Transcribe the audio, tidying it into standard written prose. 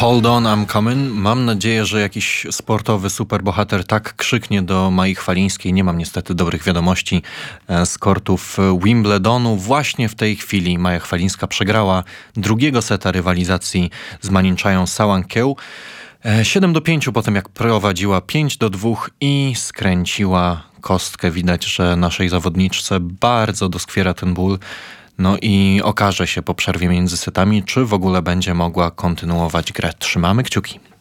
Hold on, I'm coming. Mam nadzieję, że jakiś sportowy superbohater tak krzyknie do Mai Chwalińskiej. Nie mam niestety dobrych wiadomości z kortów Wimbledonu. Właśnie w tej chwili Maja Chwalińska przegrała drugiego seta rywalizacji z Maniczają Sałankieł. 7-5 po tym, jak prowadziła 5-2 i skręciła kostkę. Widać, że naszej zawodniczce bardzo doskwiera ten ból. No i okaże się po przerwie między setami, czy w ogóle będzie mogła kontynuować grę. Trzymamy kciuki.